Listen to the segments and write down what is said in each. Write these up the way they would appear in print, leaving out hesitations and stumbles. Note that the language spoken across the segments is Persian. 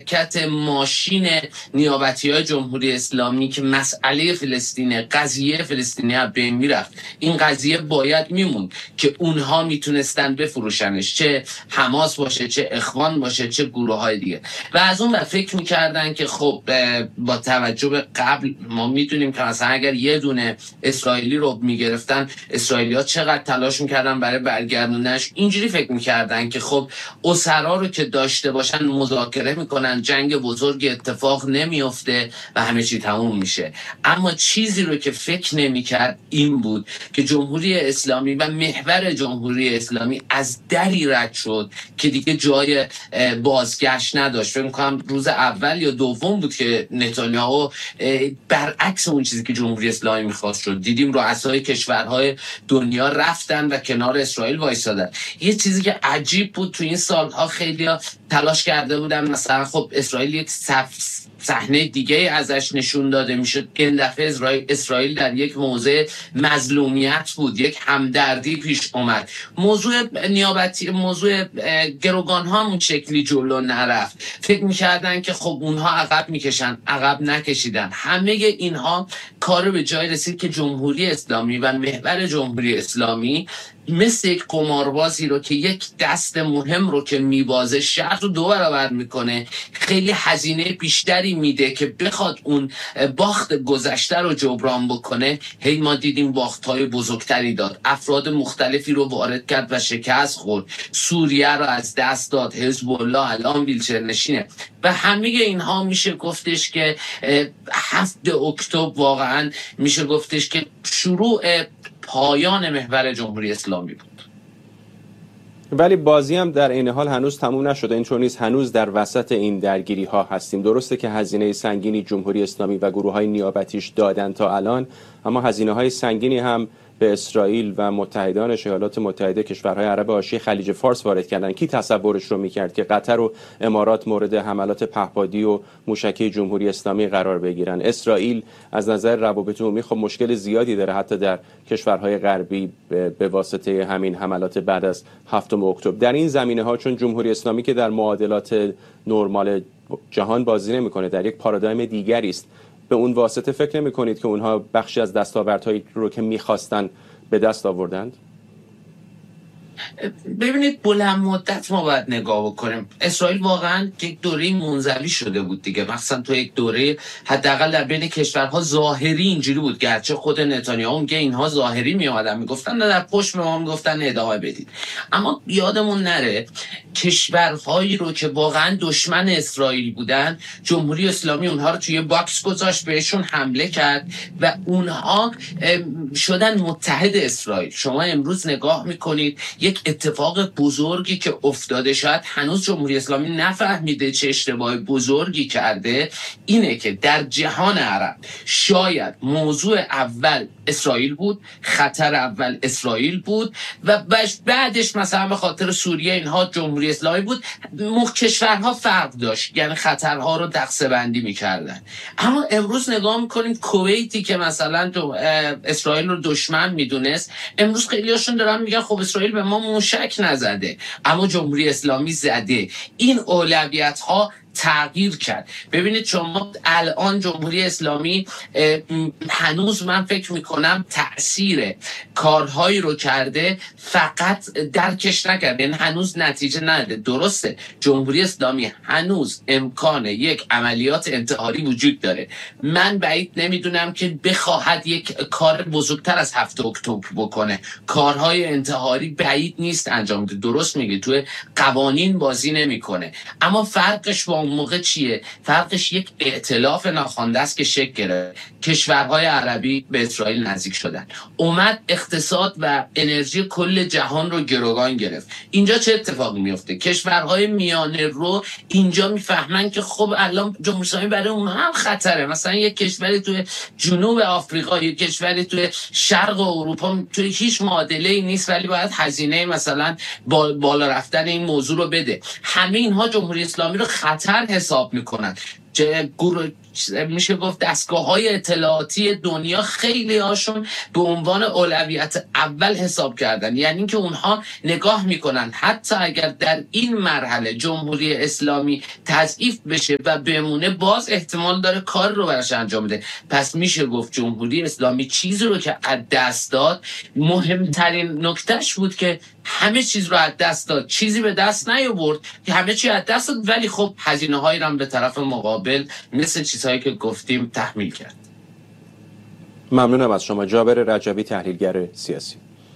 حرکت ماشین نیابتی‌های جمهوری اسلامی که مسئله فلسطین، قضیه فلسطینی از بین میرفت، این قضیه باید میموند که اونها میتونستن بفروشنش، چه حماس باشه، چه اخوان باشه، چه گروه‌های دیگه. و از اون فکر میکردن که خب با توجه به قبل ما میدونیم که مثلا اگر یه دونه اسرائیلی رو میگرفتن، اسرائیلی‌ها چقدر تلاش میکردن برای برگردوندنش. اینجوری فکر میکردن که خب اسرا رو که داشته باشن مذاکره میکنن، جنگ بزرگ اتفاق نمیفته و همه چی تموم میشه. اما چیزی رو که فکر نمیکرد این بود که جمهوری اسلامی و محور جمهوری اسلامی از دری رد شد که دیگه جای بازگشت نداشت. فکر میکنم روز اول یا دوم بود که نتانیاهو برعکس اون چیزی که جمهوری اسلامی میخواست شد. دیدیم رؤسای کشورهای دنیا رفتن و کنار اسرائیل وایسادن. یه چیزی که عجیب بود تو این سالها، خیلی تلاش کرده بودن مثلا خب اسرائیل یک صحنه دیگه ازش نشون داده میشد. این دفعه اسرائیل در یک موضع مظلومیت بود، یک همدردی پیش اومد. موضوع نیابتی، موضوع گروگان ها همون شکلی جلو نرفت. فکر میکردن که خب اونها عقب میکشن، عقب نکشیدن. همه اینها کار به جای رسید که جمهوری اسلامی و محور جمهوری اسلامی مثل یک قماربازی رو که یک دست مهم رو که میبازه شرط رو 2 برابر میکنه، خیلی هزینه بیشتری میده که بخواد اون باخت گذشته رو جبران بکنه. هی ما دیدیم باخت‌های بزرگتری داد، افراد مختلفی رو وارد کرد و شکست خورد، سوریه رو از دست داد، حزب الله الان ویلچر نشینه. و همه اینها میشه گفتش که 7 اکتبر واقعا میشه گفتش که شروع پایان محور جمهوری اسلامی بود. ولی بازی هم در این حال هنوز تموم نشده. این چون نیست، هنوز در وسط این درگیری ها هستیم. درسته که هزینه سنگینی جمهوری اسلامی و گروه های نیابتیش دادن تا الان، اما هزینه های سنگینی هم به اسرائیل و متحدانش، ایالات متحده، کشورهای عرب حاشیه خلیج فارس وارد کردن. کی تصورش رو میکرد که قطر و امارات مورد حملات پهپادی و موشکی جمهوری اسلامی قرار بگیرن؟ اسرائیل از نظر روابط عمومی خب مشکل زیادی داره، حتی در کشورهای غربی به واسطه همین حملات بعد از 7 اکتبر. در این زمینه‌ها چون جمهوری اسلامی که در معادلات نرمال جهان بازی نمی‌کنه، در یک پارادایم دیگری است، به اون واسطه فکر نمی کنید که اونها بخشی از دستاوردهایی رو که میخواستن به دست آوردند؟ ببینید بلند مدت ما باید نگاه بکنیم. اسرائیل واقعا یک دوره منزوی شده بود دیگه، مثلا تو یک دوره حداقل در بین کشورها ظاهری اینجوری بود، گرچه خود نتانیاهو میگه اینها ظاهری میومدن میگفتن نه، در پشت به ما میگفتن ادامه بدید. اما یادمون نره کشورهایی رو که واقعا دشمن اسرائیل بودن، جمهوری اسلامی اونها رو توی باکس گذاشت، بهشون حمله کرد و اونها شدن متحد اسرائیل. شما امروز نگاه میکنید یک اتفاق بزرگی که افتاده، شاید هنوز جمهوری اسلامی نفهمیده چه اشتباه بزرگی کرده، اینه که در جهان عرب شاید موضوع اول اسرائیل بود، خطر اول اسرائیل بود و بعدش مثلا به خاطر سوریه اینها جمهوری اسلامی بود. کشورها فرق داشت، یعنی خطرها رو دقسه‌بندی می‌کردن. اما امروز نگاه می‌کنیم کویتی که مثلا اسرائیل رو دشمن میدونست، امروز خیلیاشون دارن میگن خب اسرائیل به ما موشک نزده اما جمهوری اسلامی زده. این اولویت‌ها تغییر کرد. ببینید شما الان جمهوری اسلامی هنوز من فکر میکنم تأثیر کارهایی رو کرده فقط درکش نکرده، یعنی هنوز نتیجه نداده. درسته جمهوری اسلامی هنوز امکان یک عملیات انتحاری وجود داره، من بعید نمیدونم که بخواهد یک کار بزرگتر از 7 اکتبر بکنه. کارهای انتحاری بعید نیست انجام بده، درست میگه، توی قوانین بازی نمیکنه. اما فرقش با اون موقع چیه؟ فرقش یک ائتلاف ناخوانده است که شکل گرفت. کشورهای عربی به اسرائیل نزدیک شدن، اومد اقتصاد و انرژی کل جهان رو گروگان گرفت. اینجا چه اتفاقی میفته؟ کشورهای میانه رو اینجا میفهمن که خب الان جمهوری اسلامی برای اونها هم خطره. مثلا یک کشوری توی جنوب آفریقا، یک کشوری توی شرق اروپا توی هیچ معادله‌ای نیست ولی باید هزینه مثلا بالا رفتن این موضوع رو بده. همه اینها جمهوری اسلامی رو خطر حساب میکنن. میشه گفت دستگاه‌های اطلاعاتی دنیا خیلی هاشون به عنوان اولویت اول حساب کردن. یعنی اینکه اونها نگاه میکنن حتی اگر در این مرحله جمهوری اسلامی تضعیف بشه و بمونه، باز احتمال داره کار رو براش انجام بده. پس میشه گفت جمهوری اسلامی چیزی رو که از دست داد، مهمترین نکتهش بود که همه چیز رو از دست داد، چیزی به دست نیاورد که همه چی از دست داد، ولی خب هزینه‌هایی رو به طرف مقابل مثل چیزهایی که گفتیم تحمیل کرد. ممنونم از شما جابر رجبی، تحلیلگر سیاسی.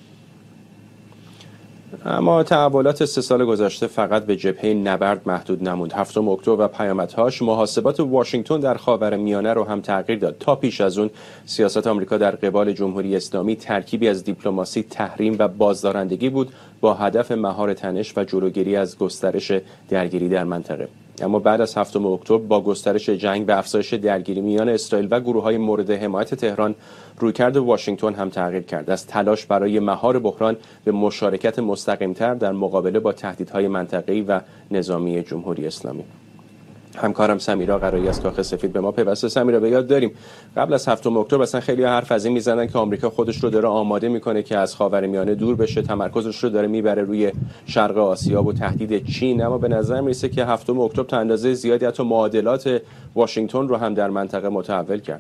اما تحولات 3 سال گذشته فقط به جبهه نبرد محدود نموند. 7 اکتبر و پیامدهاش محاسبات واشنگتن در خاورمیانه رو هم تغییر داد. تا پیش از اون سیاست آمریکا در قبال جمهوری اسلامی ترکیبی از دیپلماسی، تحریم و بازدارندگی بود با هدف مهار تنش و جلوگیری از گسترش درگیری در منطقه. اما بعد از 7 اکتبر با گسترش جنگ و افزایش درگیری میان اسرائیل و گروه‌های مورد حمایت تهران، رویکرد واشنگتن هم تغییر کرد. از تلاش برای مهار بحران به مشارکت مستقیم‌تر در مقابله با تهدیدهای منطقه‌ای و نظامی جمهوری اسلامی. همکارم سمیرا قرایی از کاخ سفید به ما پیوسته. سمیرا، به یاد داریم قبل از 7 اکتبر مثلا خیلی حرف از این میزنن که آمریکا خودش رو داره آماده میکنه که از خاورمیانه دور بشه، تمرکزش رو داره میبره روی شرق آسیا و تهدید چین. اما به نظر میرسه که 7 اکتبر تا اندازه زیادی حتی معادلات واشنگتن رو هم در منطقه متحول کرد.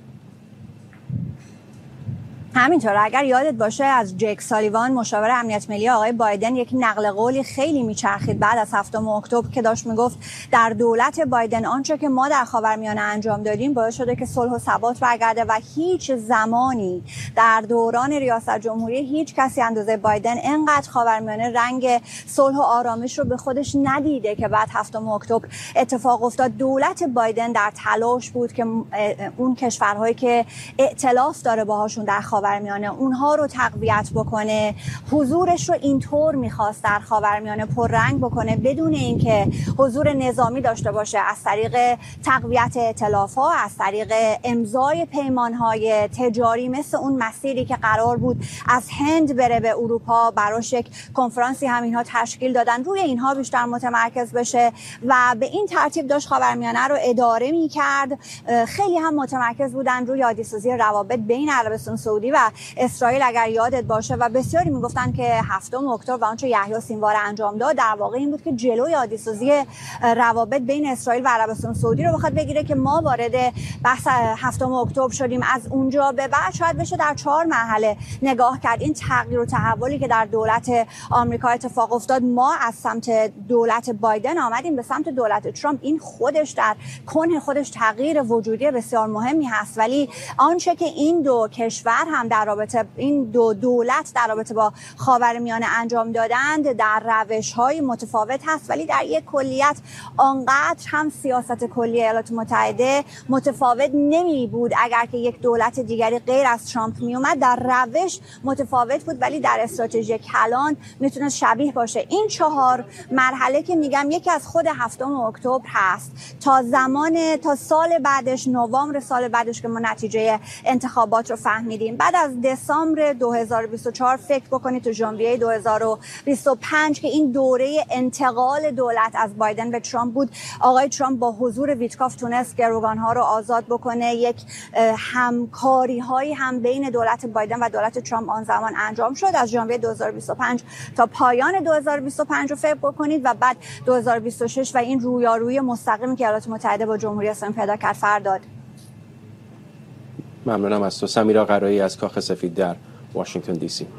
همینطور اگر یادت باشه از جک سالیوان مشاور امنیت ملی آقای بایدن یک نقل قولی خیلی میچرخید بعد از 7 اکتبر که داشت میگفت در دولت بایدن آنچه که ما در خاورمیانه انجام دادیم باعث شده که صلح و ثبات برگرده و هیچ زمانی در دوران ریاست جمهوری هیچ کسی اندازه بایدن انقدر خاورمیانه رنگ صلح و آرامش رو به خودش ندیده که بعد 7 اکتبر اتفاق افتاد. دولت بایدن در تلاش بود که اون کشورهایی که ائتلاف داره باهاشون در خاورمیانه اونها رو تقویت بکنه، حضورش رو اینطور میخواست در خاورمیانه پررنگ بکنه بدون اینکه حضور نظامی داشته باشه، از طریق تقویت ائتلاف‌ها، از طریق امضای پیمان‌های تجاری مثل اون مسیری که قرار بود از هند بره به اروپا، براش یک کنفرانسی هم اینها تشکیل دادن، روی اینها بیشتر متمرکز بشه و به این ترتیب داشت خاورمیانه رو اداره می‌کرد. خیلی هم متمرکز بودن روی عادی‌سازی روابط بین عربستان سعودی و اسرائیل اگر یادت باشه و بسیاری میگفتن که 7 اکتبر و آنچه یحیی سینوار انجام داد در واقع این بود که جلوی عادی‌سازی روابط بین اسرائیل و عربستان سعودی رو بخواد بگیره که ما وارد بحث 7 اکتبر شدیم. از اونجا به بعد شاید بشه در 4 مرحله نگاه کرد این تغییر و تحولی که در دولت آمریکا اتفاق افتاد. ما از سمت دولت بایدن آمدیم به سمت دولت ترامپ. این خودش در کنه خودش تغییر وجودی بسیار مهمی هست، ولی آنچه که این دو کشور هم در رابطه، این دو دولت در رابطه با خاورمیانه انجام دادند در روش‌های متفاوت هست، ولی در یک کلیت آنقدر هم سیاست کلی ایالات متحده متفاوت نمی بود. اگر که یک دولت دیگری غیر از ترامپ می اومد در روش متفاوت بود، ولی در استراتژی کلان میتونه شبیه باشه. این 4 مرحله که میگم یکی از خود 7 اکتبر هست تا سال بعدش، نوامبر سال بعدش که ما نتیجه انتخابات رو فهمیدیم. بعد از دسامبر 2024 فکر بکنید تو ژانویه 2025 که این دوره انتقال دولت از بایدن به ترامپ بود. آقای ترامپ با حضور ویتکاف تونست گروگان‌ها رو آزاد بکنه. یک همکاری هایی هم بین دولت بایدن و دولت ترامپ آن زمان انجام شد. از ژانویه 2025 تا پایان 2025 رو فکر بکنید و بعد 2026 و این رویارویی مستقیمی که ایالات متحده با جمهوری اسلامی پیدا کرد فرداد. ممنونم از تو. سمیرا قرایی از کاخ سفید در واشنگتن دی سی.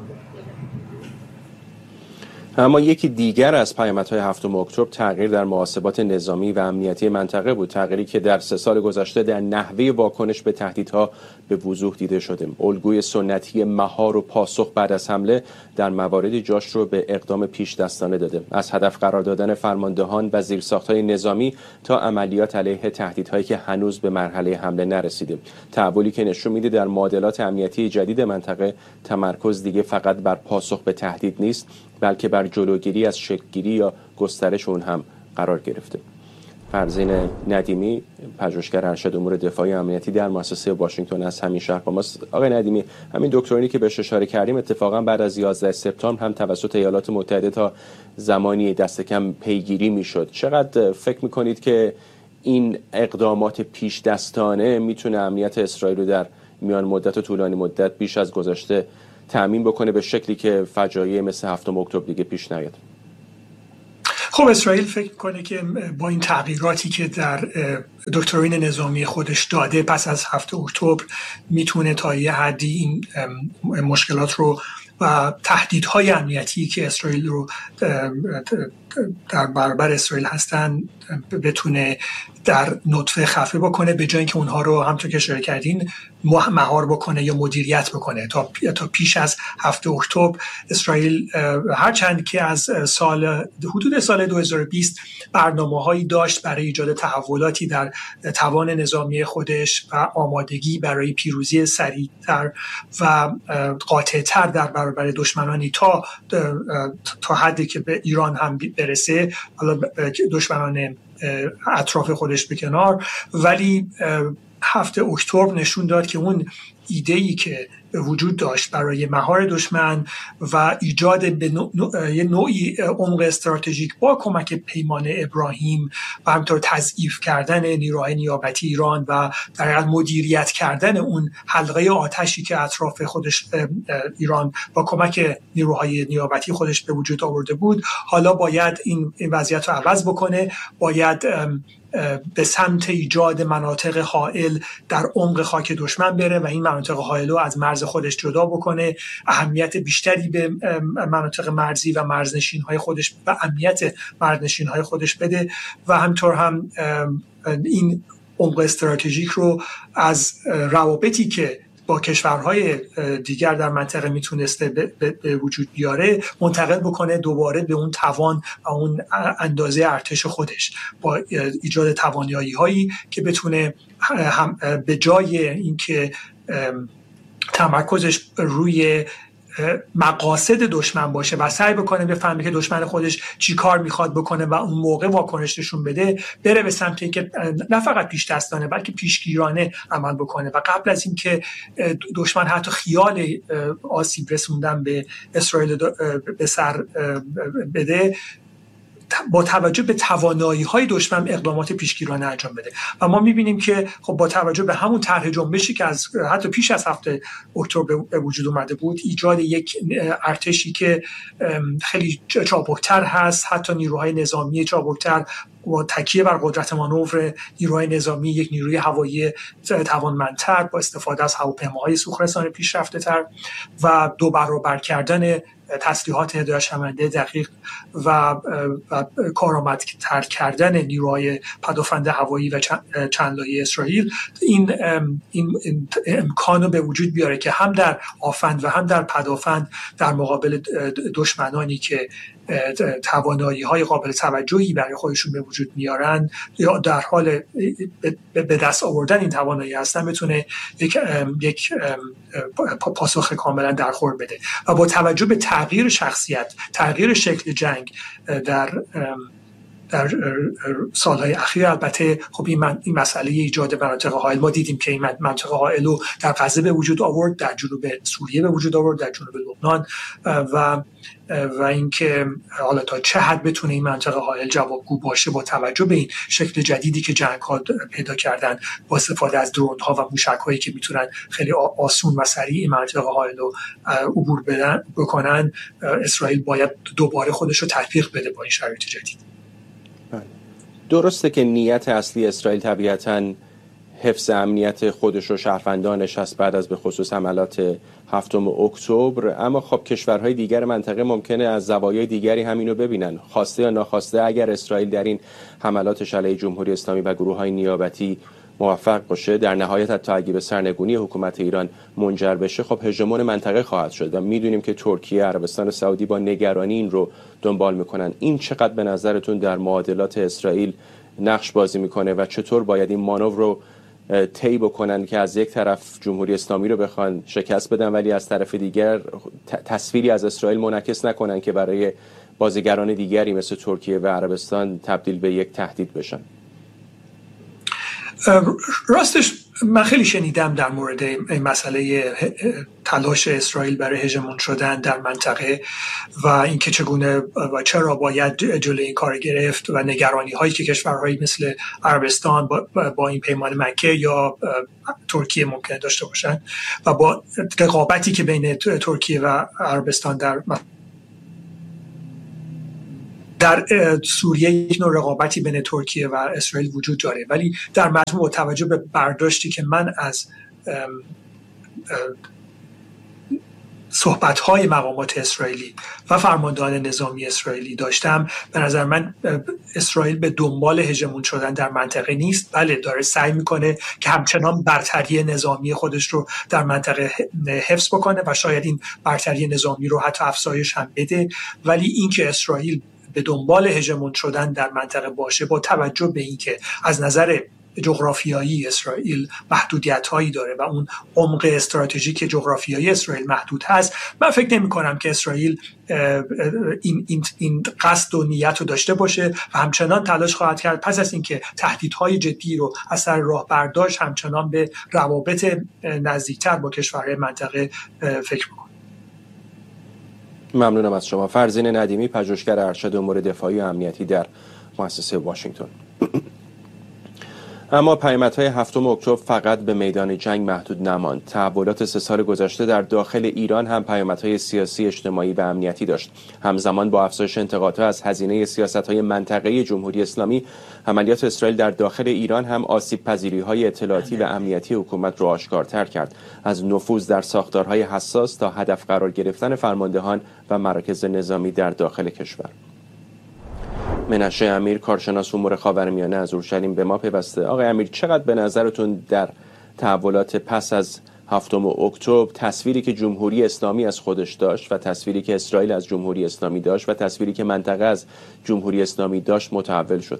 اما یکی دیگر از پیامدهای 7 اکتبر تغییر در محاسبات نظامی و امنیتی منطقه بود. تغییری که در 3 سال گذشته در نحوه واکنش به تهدیدها به وضوح دیده شده. الگوی سنتی مهار و پاسخ بعد از حمله در مواردی جاش رو به اقدام پیش دستانه داده. از هدف قرار دادن فرماندهان و زیرساخت‌های نظامی تا عملیات علیه تهدیدهایی که هنوز به مرحله حمله نرسیده. تحولی که نشون میده در معادلات امنیتی جدید منطقه تمرکز دیگه فقط بر پاسخ به تهدید نیست، بلکه بر جلوگیری از شکل‌گیری یا گسترش اون هم قرار گرفته. فرزین ندیمی، پژوهشگر ارشد امور دفاعی و امنیتی در مؤسسه واشنگتن از همین شهر با ماست. آقای ندیمی، همین دکترینی که بهش اشاره کردیم اتفاقا بعد از 11 سپتامبر هم توسط ایالات متحده تا زمانی دست کم پیگیری میشد. چقدر فکر میکنید که این اقدامات پیش دستانه میتونه امنیت اسرائیل رو در میان مدت و طولانی مدت بیش از گذشته تأمین بکنه به شکلی که فجایع مثل 7 اکتبر دیگه پیش نیاد؟ خب اسرائیل فکر کنه که با این تغییراتی که در دکترین نظامی خودش داده پس از 7 اکتبر میتونه تا یه حدی این مشکلات رو و تهدیدهای امنیتی که اسرائیل رو در برابر اسرائیل هستن بتونه در نطفه خفه بکنه، به جای اینکه اونها رو همونطور که اشاره کردین مهار بکنه یا مدیریت بکنه. تا پیش از 7 اکتبر اسرائیل هرچند که از حدود سال 2020 برنامه‌هایی داشت برای ایجاد تحولاتی در توان نظامی خودش و آمادگی برای پیروزی سریعتر و قاطع‌تر در برابر دشمنانی تا حدی که به ایران هم برسه، حالا دشمنان اطراف خودش به کنار، ولی 7 اکتبر نشون داد که اون ایده‌ای که وجود داشت برای مهار دشمن و ایجاد یه نوعی عمق استراتژیک با کمک پیمان ابراهیم و همینطور تضعیف کردن نیروهای نیابتی ایران و در حقیقت مدیریت کردن اون حلقه آتشی که اطراف خودش ایران با کمک نیروهای نیابتی خودش به وجود آورده بود، حالا باید این وضعیت رو عوض بکنه، باید به سمت ایجاد مناطق حائل در عمق خاک دشمن بره و این مناطق حائل رو از مرز خودش جدا بکنه، اهمیت بیشتری به مناطق مرزی و مرزنشین‌های خودش و امنیت مرزنشین‌های خودش بده و همینطور هم این عمق استراتژیک رو از روابطی که با کشورهای دیگر در منطقه میتونسته به وجود بیاره منتقل بکنه دوباره به اون توان و اون اندازه ارتش خودش، با ایجاد توانایی‌هایی که بتونه به جای اینکه تمرکزش روی مقاصد دشمن باشه و سعی بکنه بفهمه که دشمن خودش چی کار میخواد بکنه و اون موقع واکنش نشون بده، بره به سمت اینکه نه فقط پیش دستانه بلکه پیشگیرانه عمل بکنه و قبل از اینکه دشمن حتی خیال آسیب رسوندن به اسرائیل به سر بده، با توجه به توانایی‌های دشمن اقدامات پیشگیرانه انجام بده. و ما می‌بینیم که خب با توجه به همون طرح جنبشی که از حتی پیش از 7 اکتبر به وجود اومده بود، ایجاد یک ارتشی که خیلی چابکتر هست، حتی نیروهای نظامی چابکتر با تکیه بر قدرت مانور نیروهای نظامی، یک نیروی هوایی توانمندتر با استفاده از هواپیماهای سوخرسان پیشرفته‌تر و 2 برابر کردن تسلیحات هدایت‌شونده دقیق و کارآمدتر کردن نیروهای پدافند هوایی و چند لایه اسرائیل این امکان رو به وجود بیاره که هم در آفند و هم در پدافند در مقابل دشمنانی که توانایی‌های قابل توجهی برای خودشون به وجود میارن یا در حال به دست آوردن این توانایی هستن، بتونه یک پاسخ کاملا درخور بده. و با توجه به تغییر شخصیت، تغییر شکل جنگ در سالهای اخیر، البته خب این مسئله ایجاد مناطق حائل، ما دیدیم که این مناطق حائل رو در غزه به وجود آورد، در جنوب سوریه به وجود آورد، در جنوب لبنان و اینکه حالا تا چه حد بتونه این منطقه حائل جوابگو باشه با توجه به این شکل جدیدی که جنگ‌ها پیدا کردن با استفاده از درون‌ها و موشک‌هایی که میتونن خیلی آسون و سریع این منطقه حائل رو عبور بکنن. اسرائیل باید دوباره خودش رو تطبیق بده با این شرایط جدید. درسته که نیت اصلی اسرائیل طبیعتاً حفظ امنیت خودش و شهروندانش هست بعد از به خصوص حملات 7 اکتبر، اما خب کشورهای دیگر منطقه ممکنه از زوایای دیگری همینو ببینن. خواسته یا ناخواسته اگر اسرائیل در این حملات علیه جمهوری اسلامی و گروه‌های نیابتی موفق باشه، در نهایت حتی اگه به سرنگونی حکومت ایران منجر بشه، خب هژمون منطقه خواهد شد و میدونیم که ترکیه، عربستان سعودی با نگرانی این رو دنبال میکنن. این چقدر به نظرتون در معادلات اسرائیل نقش بازی میکنه و چطور باید این مانور رو طی بکنن که از یک طرف جمهوری اسلامی رو بخوان شکست بدن ولی از طرف دیگر تصویری از اسرائیل منعکس نکنن که برای بازیگران دیگری مثل ترکیه و عربستان تبدیل به یک تهدید بشن؟ راستش من خیلی شنیدم در مورد مسئله تلاش اسرائیل برای هژمون شدن در منطقه و اینکه چگونه و چرا باید جلوی این کار گرفت و نگرانی هایی که کشورهایی مثل عربستان با این پیمان مکه یا ترکیه ممکن داشته باشند و با رقابتی که بین ترکیه و عربستان در سوریه یک نوع رقابتی بین ترکیه و اسرائیل وجود داره، ولی در مجموع با توجه به برداشتی که من از صحبت‌های مقامات اسرائیلی و فرماندهان نظامی اسرائیلی داشتم، به نظر من اسرائیل به دنبال هژمون شدن در منطقه نیست. بله داره سعی میکنه که همچنان برتری نظامی خودش رو در منطقه حفظ بکنه و شاید این برتری نظامی رو حتی افزایش هم بده، ولی اینکه اسرائیل به دنبال هژمون شدن در منطقه باشه با توجه به اینکه از نظر جغرافیایی اسرائیل محدودیت‌هایی داره و اون عمق استراتژیک جغرافیایی اسرائیل محدود هست، من فکر نمی‌کنم که اسرائیل این قصد و نیت رو داشته باشه و همچنان تلاش خواهد کرد پس از اینکه تهدیدهای جدی رو از سر راه برداشت همچنان به روابط نزدیکتر با کشورهای منطقه فکر بکنه. ممنونم از شما. فرزین ندیمی، پژوهشگر ارشد امور دفاعی و امنیتی در مؤسسه واشنگتن. اما پیامدهای 7 اکتبر فقط به میدان جنگ محدود نماند. تحولات 3 سال گذشته در داخل ایران هم پیامدهای سیاسی، اجتماعی و امنیتی داشت. همزمان با افزایش انتقادها از هزینه سیاست‌های منطقه‌ای جمهوری اسلامی، عملیات اسرائیل در داخل ایران هم آسیب‌پذیری‌های اطلاعاتی و امنیتی حکومت را آشکارتر کرد، از نفوذ در ساختارهای حساس تا هدف قرار گرفتن فرماندهان و مراکز نظامی در داخل کشور. منشه امیر، کارشناس امور خاورمیانه، از اورشلیم به ما پیوسته. آقای امیر، چقدر به نظرتون در تحولات پس از 7 اکتبر تصویری که جمهوری اسلامی از خودش داشت و تصویری که اسرائیل از جمهوری اسلامی داشت و تصویری که منطقه از جمهوری اسلامی داشت متحول شد؟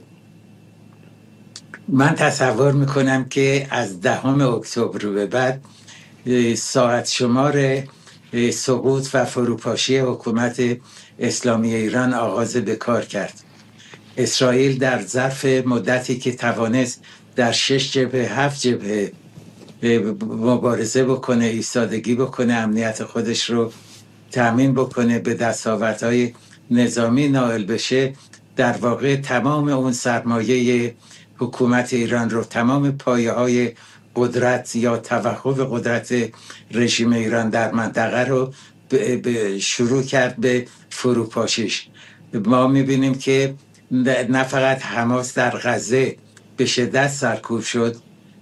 من تصور میکنم که از 10 اکتبر به بعد ساعت شمار سقوط و فروپاشی حکومت اسلامی ایران آغاز به کار کرد. اسرائیل در ظرف مدتی که توانست در 6 جبهه 7 جبهه مبارزه بکنه، ایستادگی بکنه، امنیت خودش رو تأمین بکنه، به دستاوردهای نظامی نائل بشه، در واقع تمام اون سرمایه حکومت ایران رو، تمام پایه‌های قدرت یا توقف قدرت رژیم ایران در منطقه رو شروع کرد به فروپاشیش. ما می‌بینیم که نه فقط حماس در غزه به شدت سرکوب شد،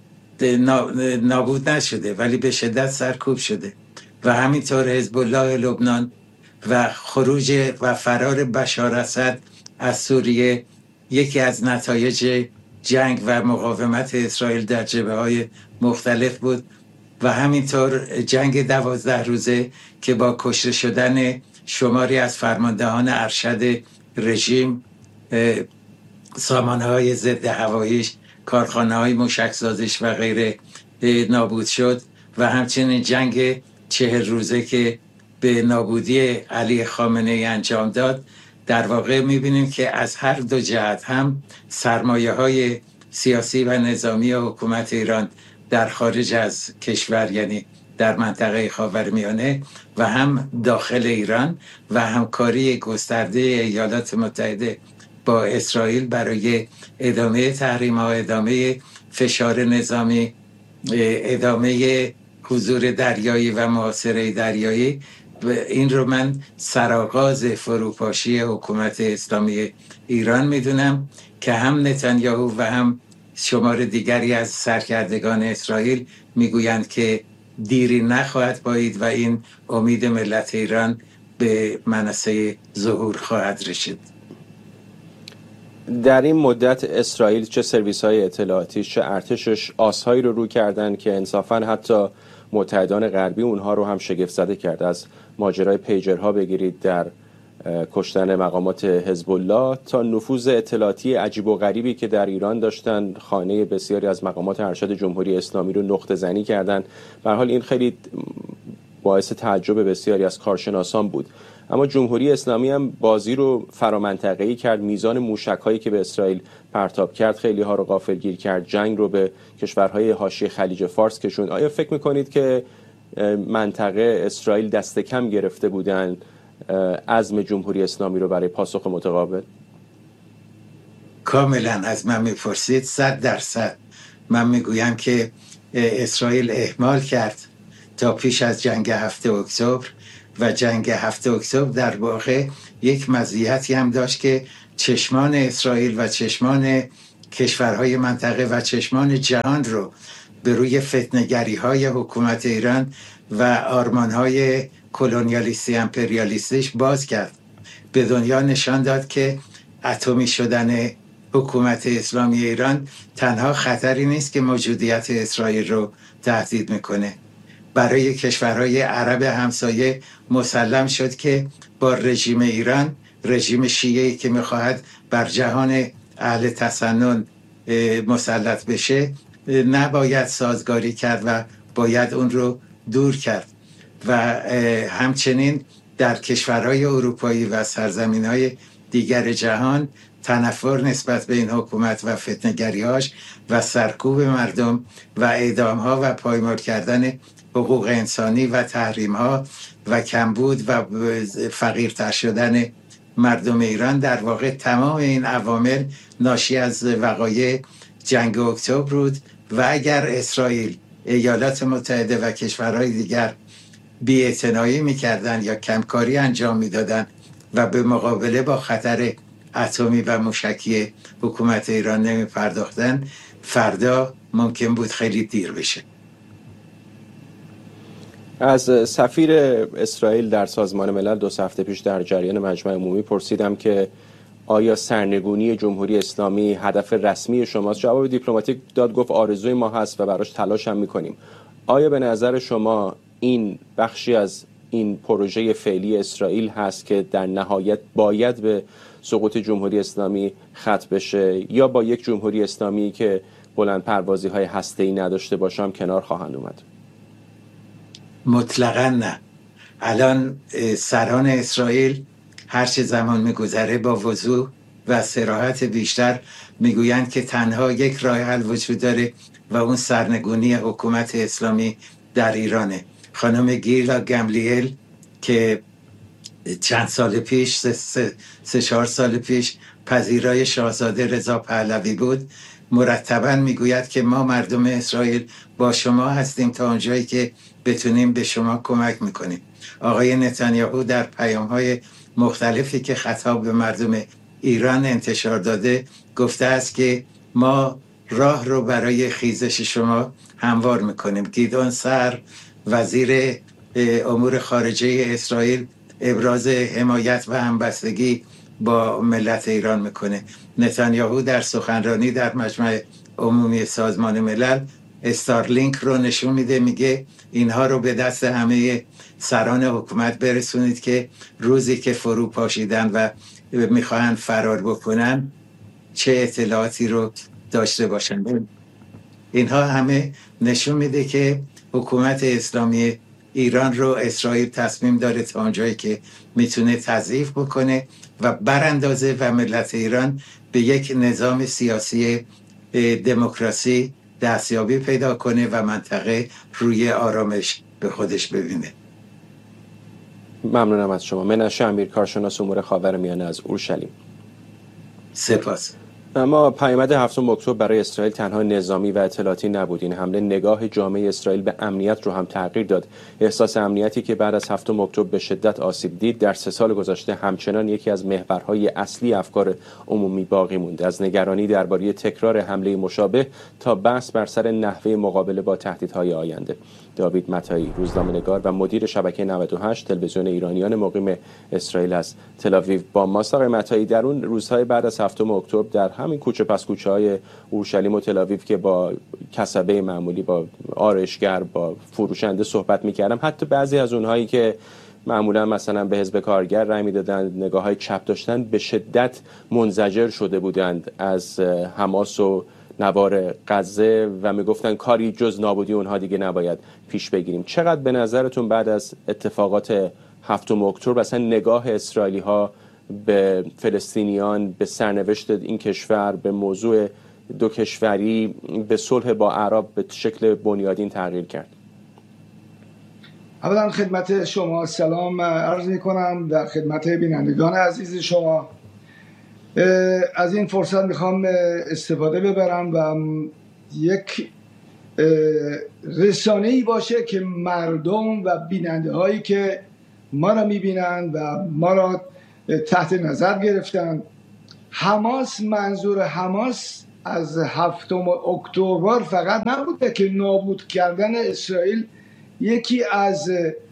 نابود نشده ولی به شدت سرکوب شده و همینطور حزب الله لبنان و خروج و فرار بشار اسد از سوریه یکی از نتایج جنگ و مقاومت اسرائیل در جبهه‌های مختلف بود و همینطور جنگ 12 روزه که با کشته شدن شماری از فرماندهان ارشد رژیم، سامانه‌های ضد هواییش، کارخانه‌های موشک‌سازیش و غیره نابود شد و همچنین جنگ 40 روزه که به نابودی علی خامنه‌ای انجام داد. در واقع می‌بینیم که از هر دو جهت، هم سرمایه‌های سیاسی و نظامی حکومت ایران در خارج از کشور، یعنی در منطقه خاورمیانه، و هم داخل ایران و همکاری گسترده ایالات متحده با اسرائیل برای ادامه تحریم‌ها، ادامه فشار نظامی، ادامه حضور دریایی و محاصره دریایی، این رو من سرآغاز فروپاشی حکومت اسلامی ایران میدونم که هم نتانیاهو و هم شمار دیگری از سرکردگان اسرائیل میگویند که دیری نخواهد باید و این امید ملت ایران به منصه ظهور خواهد رسید. در این مدت اسرائیل چه سرویس‌های اطلاعاتی چه ارتشش آس‌هایی رو کردن که انصافاً حتی متحدان غربی اونها رو هم شگفت زده کرد. از ماجرای پیجرها بگیرید در کشتن مقامات حزب الله تا نفوذ اطلاعاتی عجیب و غریبی که در ایران داشتن، خانه بسیاری از مقامات ارشد جمهوری اسلامی رو نقطه زنی کردن. به هر حال این خیلی باعث تعجب بسیاری از کارشناسان بود. اما جمهوری اسلامی هم بازی رو فرامنطقه‌ای کرد. میزان موشک‌هایی که به اسرائیل پرتاب کرد خیلی ها رو غافلگیر کرد. جنگ رو به کشورهای حاشیه خلیج فارس کشوند. آیا فکر می‌کنید که منطقه اسرائیل دست کم گرفته بودن عزم جمهوری اسلامی رو برای پاسخ متقابل؟ کاملا از من میپرسید 100% من میگویم که اسرائیل اهمال کرد تا پیش از جنگ 7 اکتبر و جنگ 7 اکتبر در واقع یک مزیتی هم داشت که چشمان اسرائیل و چشمان کشورهای منطقه و چشمان جهان رو به روی فتنه‌گری‌های حکومت ایران و آرمان‌های کلونیالیستی امپریالیستیش باز کرد. به دنیا نشان داد که اتمی شدن حکومت اسلامی ایران تنها خطری نیست که موجودیت اسرائیل رو تهدید میکنه. برای کشورهای عرب همسایه مسلم شد که با رژیم ایران، رژیم شیعه‌ای که میخواهد بر جهان اهل تسنن مسلط بشه، نباید سازگاری کرد و باید اون رو دور کرد. و همچنین در کشورهای اروپایی و سرزمین‌های دیگر جهان تنفر نسبت به این حکومت و فتنه‌گری‌هاش و سرکوب مردم و اعدام‌ها و پایمال کردن حقوق انسانی و تحریم‌ها و کمبود و فقیرتر شدن مردم ایران، در واقع تمام این عوامل ناشی از وقایع جنگ اکتبر بود. و اگر اسرائیل، ایالات متحده و کشورهای دیگر بی‌اعتنایی می‌کردند یا کمکاری انجام می‌دادند و به مقابله با خطر اتمی و موشکی حکومت ایران نمی‌پرداختند، فردا ممکن بود خیلی دیر بشه. از سفیر اسرائیل در سازمان ملل 2 هفته پیش در جریان مجمع عمومی پرسیدم که آیا سرنگونی جمهوری اسلامی هدف رسمی شماست؟ جواب دیپلماتیک داد، گفت آرزوی ما هست و براش تلاش هم می‌کنیم. آیا به نظر شما این بخشی از این پروژه فعلی اسرائیل هست که در نهایت باید به سقوط جمهوری اسلامی ختم بشه، یا با یک جمهوری اسلامی که بلند پروازی های هسته‌ای نداشته باشه هم کنار خواهند اومد؟ مطلقاً نه. الان سران اسرائیل هر چه زمان میگذره با وضوح و صراحت بیشتر میگویند که تنها یک راه حل وجود داره و اون سرنگونی حکومت اسلامی در ایرانه. خانم گیلا گملیل که چند سال پیش 3-4 سال پیش پذیرای شاهزاده رضا پهلوی بود، مرتباً میگوید که ما مردم اسرائیل با شما هستیم تا اونجایی که بتونیم به شما کمک میکنیم. آقای نتانیاهو در پیام‌های مختلفی که خطاب به مردم ایران انتشار داده گفته است که ما راه رو برای خیزش شما هموار میکنیم. گیدون سار وزیر امور خارجه اسرائیل ابراز حمایت و همبستگی با ملت ایران میکنه. نتانیاهو در سخنرانی در مجمع عمومی سازمان ملل استارلینک رو نشون میده، میگه اینها رو به دست همه سران حکومت برسونید که روزی که فرو پاشیدن و میخواهند فرار بکنن چه اطلاعاتی رو داشته باشن. اینها همه نشون میده که حکومت اسلامی ایران رو اسرائیل تصمیم داره تا اونجایی که میتونه تضعیف بکنه و براندازه و ملت ایران به یک نظام سیاسی دموکراسی دستیابی پیدا کنه و منطقه روی آرامش به خودش ببینه. ممنونم از شما. منشه امیر، کارشناس امور خاورمیانه از اورشلیم. سپاس. اما پیامد 7 اکتبر برای اسرائیل تنها نظامی و اطلاعاتی نبود. این حمله نگاه جامعه اسرائیل به امنیت رو هم تغییر داد. احساس امنیتی که بعد از 7 اکتبر به شدت آسیب دید در 3 سال گذشته همچنان یکی از محورهای اصلی افکار عمومی باقی مونده، از نگرانی درباره تکرار حمله مشابه تا بحث بر سر نحوه مقابله با تهدیدهای آینده. داوید متایی، روزنامه‌نگار و مدیر شبکه 98 تلویزیون ایرانیان مقیم اسرائیل از تل‌آویو با ماست. آقای متایی، در اون روزهای بعد از 7 اکتبر در همین کوچه پس کوچه‌های اورشلیم و تل‌آویو که با کسبه معمولی، با آرایشگر، با فروشنده صحبت می‌کردم، حتی بعضی از اونهایی که معمولا مثلا به حزب کارگر رای میدادند، نگاه‌های چپ داشتن، به شدت منزجر شده بودند از حماس و نوار غزه و میگفتن کاری جز نابودی اونها دیگه نباید پیش بگیریم. چقدر به نظرتون بعد از اتفاقات 7 اکتبر اصلا نگاه اسرائیلی ها به فلسطینیان، به سرنوشت این کشور، به موضوع دو کشوری، به صلح با عرب به شکل بنیادین تغییر کرد؟ اولا خدمت شما سلام عرض می کنم، در خدمت بینندگان عزیز شما. از این فرصت میخوام استفاده ببرم و یک رسانه‌ای باشه که مردم و بیننده هایی که ما را میبینند و ما را تحت نظر گرفتن، حماس، منظور حماس از 7 اکتبر فقط نبوده که نابود کردن اسرائیل یکی از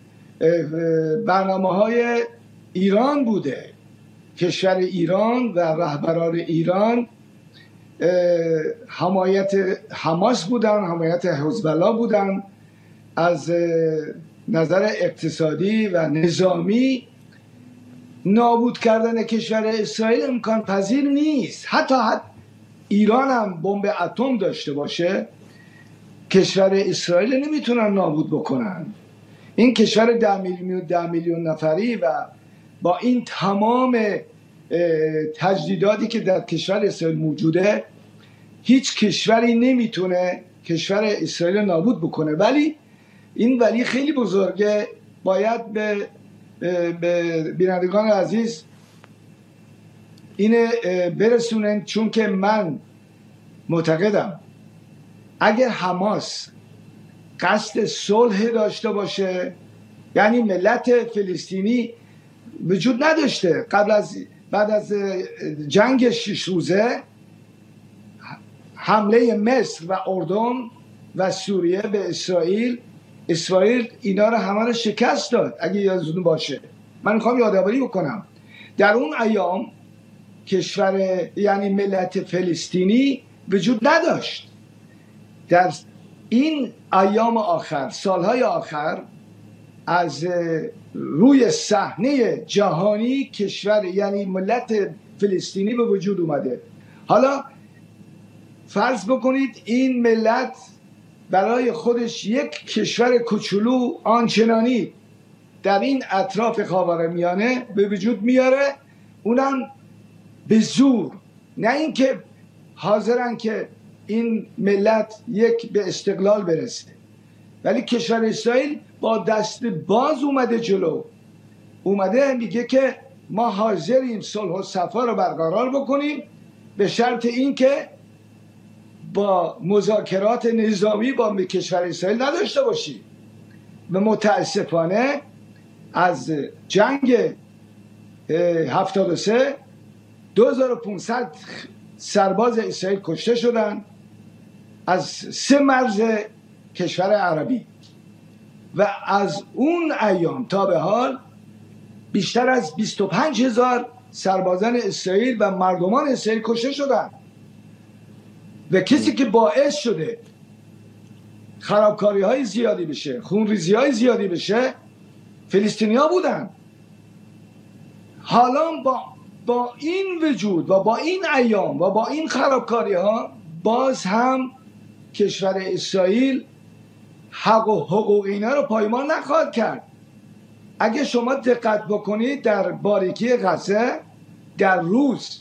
برنامه‌های ایران بوده. کشور ایران و رهبران ایران حمایت حماس بودن، حمایت حزب الله بودن. از نظر اقتصادی و نظامی نابود کردن کشور اسرائیل امکان پذیر نیست. حتی ایران هم بمب اتم داشته باشه، کشور اسرائیل نمیتونن نابود بکنن. این کشور 10 میلیون نفری و با این تمام تجدیداتی که در کشور اسرائیل موجوده، هیچ کشوری نمیتونه کشور اسرائیل نابود بکنه. ولی این خیلی بزرگه، باید به بینندگان عزیز اینه برسونن، چون که من معتقدم اگر حماس قصد صلح داشته باشه، یعنی ملت فلسطینی وجود نداشته بعد از جنگ 6 روزه، حمله مصر و اردن و سوریه به اسرائیل اینا رو همه رو شکست داد. اگه یادتون باشه، من میخوام یادآوری بکنم در اون ایام کشور یعنی ملت فلسطینی وجود نداشت. در این ایام آخر، سالهای آخر، از روی صحنه جهانی کشور یعنی ملت فلسطینی به وجود اومده. حالا فرض بکنید این ملت برای خودش یک کشور کوچولو آنچنانی در این اطراف خاورمیانه به وجود میاره، اونم به زور. نه اینکه حاضرن که این ملت به استقلال برسه، ولی کشور اسرائیل با دست باز اومده جلو، اومده میگه که ما حاضریم صلح و صفا رو برقرار بکنیم به شرط اینکه با مذاکرات نظامی با کشور اسرائیل نداشته باشیم. و متاسفانه از جنگ 73 2500 سرباز اسرائیل کشته شدن از 3 مرز کشور عربی و از اون ایام تا به حال بیشتر از 25000 سربازان اسرائیل و مردمان اسرائیل کشته شدن و کسی که باعث شده خرابکاری های زیادی بشه، خونریزی های زیادی بشه، فلسطینی ها بودن. حالا با این وجود و با این ایام و با این خرابکاری ها باز هم کشور اسرائیل حق و حقوق اینا رو پایمال نخواهد کرد. اگه شما دقت بکنید در باریکی غزه در روز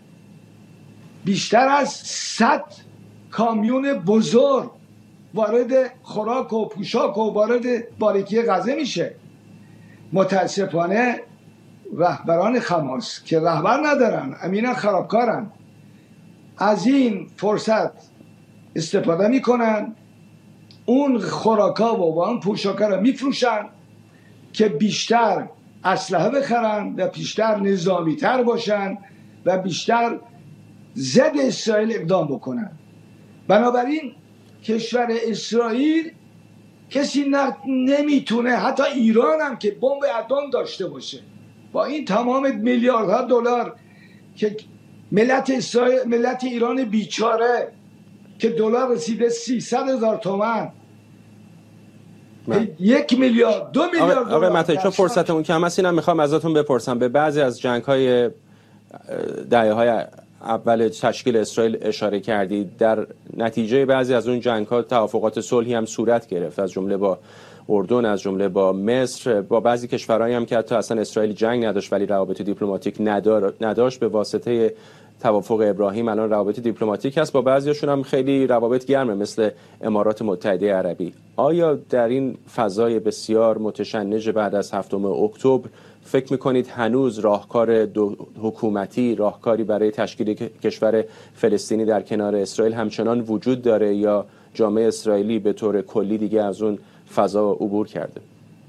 بیشتر از 100 کامیون بزرگ وارد خوراک و پوشاک و وارد باریکی غزه میشه. متاسفانه رهبران حماس که رهبر ندارن، امینا خرابکارن، از این فرصت استفاده میکنن، اون خوراکا و اون پوشاکا رو میفروشن که بیشتر اسلحه بخرن و بیشتر نظامی تر باشن و بیشتر ضد اسرائیل اقدام بکنن. بنابراین کشور اسرائیل کسی نمیتونه، حتی ایران هم که بمب اتم داشته باشه، با این تمام میلیاردها دلار که ملت ایران بیچاره که دلار رسیده 300,000 تومان، 1 میلیارد 2 میلیارد دلار. آقای مطایی، چون فرصتمون کم است، اینم میخوام ازتون بپرسم. به بعضی از جنگ‌های دهه‌های اول تشکیل اسرائیل اشاره کردید. در نتیجه بعضی از اون جنگ‌ها توافقات صلحی هم صورت گرفت، از جمله با اردن، از جمله با مصر، با بعضی کشورهایی هم که حتی اصلا اسرائیل جنگ نداشت ولی روابط دیپلماتیک نداشت، به واسطه توافق ابراهیم الان روابط دیپلماتیک هست. با بعضیاشون هم خیلی روابط گرمه مثل امارات متحده عربی. آیا در این فضای بسیار متشنج بعد از 7 اکتبر فکر میکنید هنوز راهکار حکومتی، راهکاری برای تشکیل کشور فلسطینی در کنار اسرائیل همچنان وجود داره یا جامعه اسرائیلی به طور کلی دیگه از اون فضا عبور کرده؟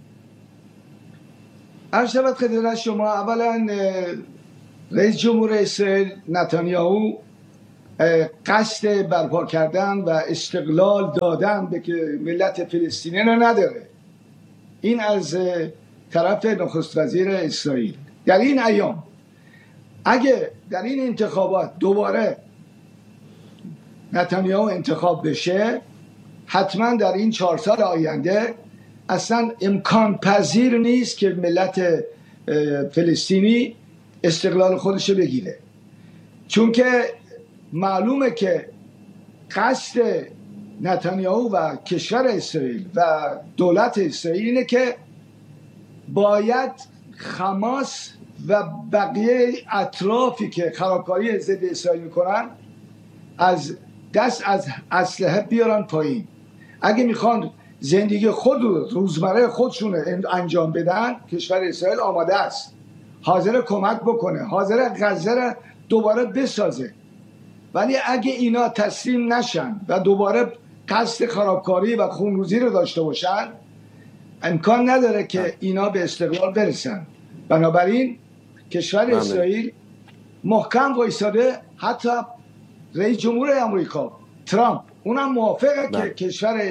عرض شود خدمت شما، اولا رئیس جمهور اسرائیل نتانیاهو قصد برپا کردن و استقلال دادن به که ملت فلسطینی رو نداره. این از طرف نخست وزیر اسرائیل. در این ایام اگه در این انتخابات دوباره نتانیاهو انتخاب بشه، حتما در این 4 سال آینده اصلا امکان پذیر نیست که ملت فلسطینی استقلال خودش بگیره، چون که معلومه که قصد نتانیاهو و کشور اسرائیل و دولت اسرائیل اینه که باید حماس و بقیه اطرافی که خرابکاری ضد اسرائیل میکنن از دست از اسلحه بیارن پایین. اگه میخوان زندگی روزمره خودشون انجام بدن، کشور اسرائیل آماده است، حاضر کمک بکنه، حاضر غزه را دوباره بسازه. ولی اگه اینا تسلیم نشن و دوباره قصد خرابکاری و خونریزی رو داشته باشن، امکان نداره که اینا به استقلال برسن. بنابراین کشور اسرائیل محکم وایساده. حتی رئیس جمهور آمریکا ترامپ اونم موافقه که کشور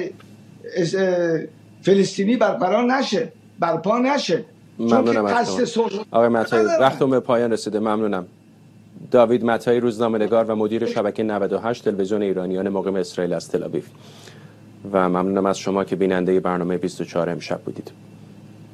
فلسطینی برپا نشه. ممنونم از شما آقای متایی، وقتم به پایان رسیده. ممنونم. داوید متایی، روزنامه‌نگار و مدیر شبکه 98 تلویزیون ایرانیان مقیم اسرائیل از تل آویو. و ممنونم از شما که بیننده برنامه 24 امشب بودید.